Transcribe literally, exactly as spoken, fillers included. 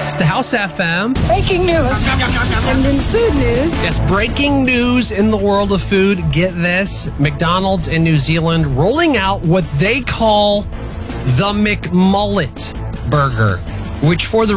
It's the House F M. Breaking news. And in food news. Yes, breaking news in the world of food. Get this. McDonald's in New Zealand rolling out what they call the McMullet burger, which for the